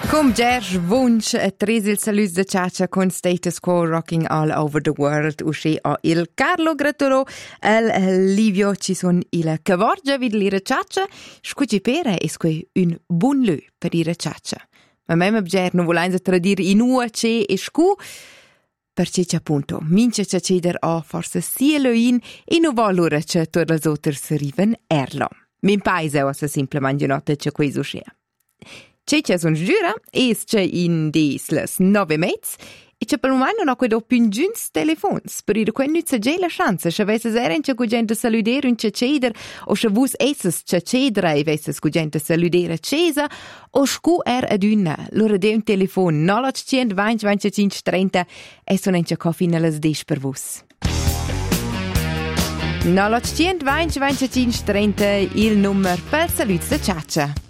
Cum Gerge Wunsch tres il salut de Chacha con Status Quo Rocking All Over the World usci a il Carlo Gratolo el Livio ci son il cavorgia vid l'ira Chacha scuci pere e sque un buon lö per ira Chacha. Ma mem Ger non volein tradir in ua ce e scu perché c'è appunto mince c'è ceder a forse sia löin e non va l'ora c'è tutte le altre arriven erlo. Min paese o se semplicemente notte c'è questo uscia. C'è son giura, c'è in desles 9 mezz, e c'è per un momento non ho quei più giunts telefons, per ir quei nuzza già la chance, se avesse eren c'è gente saludere un c'è o se vus esses c'è cedra e vesses cu gente saludere cesa, o scu ad una, loro de un telefon 920 25 30 e son c'è coffi nelles des per vus. 920 25 30 il numero per saluts de Chacha.